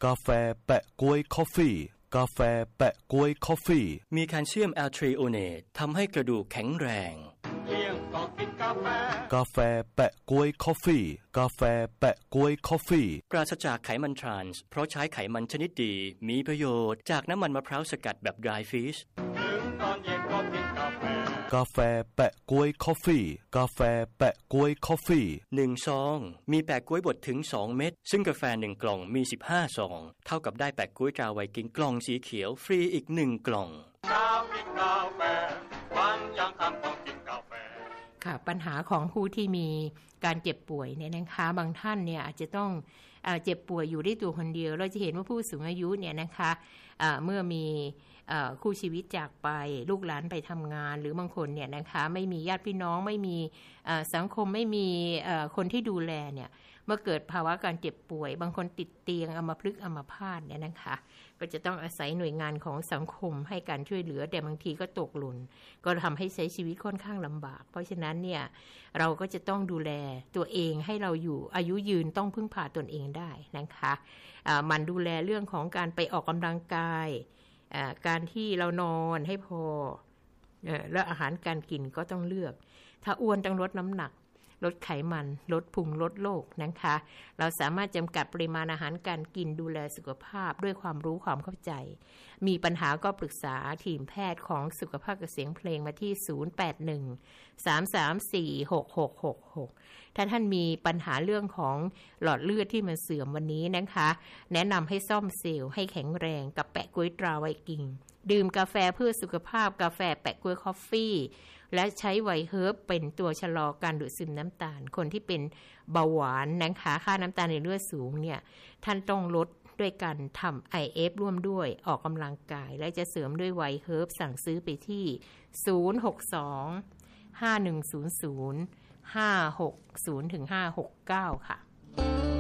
กาแฟแปะก๊วยคอฟฟี่กาแฟแปะก๊วยคอฟฟี่มีแคลเซียมแอลทริโอเนตทำให้กระดูกแข็งแรงเที่ยงก็กินกาแฟกาแฟแปะก๊วยคอฟฟี่กาแฟแปะก๊วยคอฟฟี่ปราศจากไขมันทรานส์เพราะใช้ไขมันชนิดดีมีประโยชน์จากน้ำมันมะพร้าวสกัดแบบ dry fish ถึงตอนเย็นก็กินกาแฟกาแฟแปะก๊วยคอฟฟี่กาแฟแปะก๊วยคอฟฟี่ 1ซองมีแปะก๊วยบดถึง2เม็ดซึ่งกาแฟ1กล่องมี15ซองเท่ากับได้แปะก๊วยตราไวกิ้งกล่องสีเขียวฟรีอีก1กล่องเช้ากินกาแฟวันยังค่ำต้องกินกาแฟค่ะปัญหาของผู้ที่มีการเจ็บป่วยเนี่ยนะคะบางท่านเนี่ยอาจจะต้องเจ็บป่วยอยู่ได้ตัวคนเดียวเราจะเห็นว่าผู้สูงอายุเนี่ยนะคะเมื่อมีคู่ชีวิตจากไปลูกหลานไปทำงานหรือบางคนเนี่ยนะคะไม่มีญาติพี่น้องไม่มีสังคมไม่มีคนที่ดูแลเนี่ยเมื่อเกิดภาวะการเจ็บป่วยบางคนติดเตียงอัมพฤกษ์อัมพาตเนี่ยนะคะก็จะต้องอาศัยหน่วยงานของสังคมให้การช่วยเหลือแต่บางทีก็ตกหล่นก็ทำให้ใช้ชีวิตค่อนข้างลำบากเพราะฉะนั้นเนี่ยเราก็จะต้องดูแลตัวเองให้เราอยู่อายุยืนต้องพึ่งพาตนเองได้นะคะมันดูแลเรื่องของการไปออกกำลังกายการที่เรานอนให้พอและอาหารการกินก็ต้องเลือกถ้าอ้วนต้องลดน้ำหนักลดไขมันลดพุงลดโรคนะคะเราสามารถจำกัดปริมาณอาหารการกินดูแลสุขภาพด้วยความรู้ความเข้าใจมีปัญหาก็ปรึกษาทีมแพทย์ของสุขภาพกับเสียงเพลงมาที่0813346666ถ้าท่านมีปัญหาเรื่องของหลอดเลือดที่มันเสื่อมวันนี้นะคะแนะนำให้ซ่อมเซลล์ให้แข็งแรงกับแปะก๊วยตราไวกิ้งดื่มกาแฟเพื่อสุขภาพกาแฟแปะก๊วยคอฟฟี่และใช้ไวเฮิร์บเป็นตัวชะลอการดูดซึมน้ำตาลคนที่เป็นเบาหวานนะคะค่าน้ำตาลในเลือดสูงเนี่ยท่านต้องลดด้วยการทำ IF ร่วมด้วยออกกำลังกายและจะเสริมด้วยไวเฮิร์บสั่งซื้อไปที่062 5100 560-569ค่ะ